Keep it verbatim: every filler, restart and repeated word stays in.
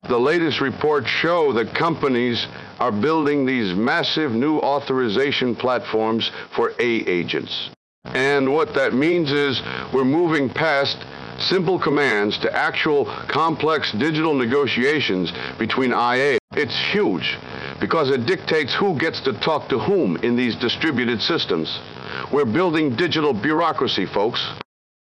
The latest reports show that companies are building these massive new authorization platforms for A agents. And what that means is we're moving past simple commands to actual complex digital negotiations between I A. It's huge because it dictates who gets to talk to whom in these distributed systems. We're building digital bureaucracy, folks.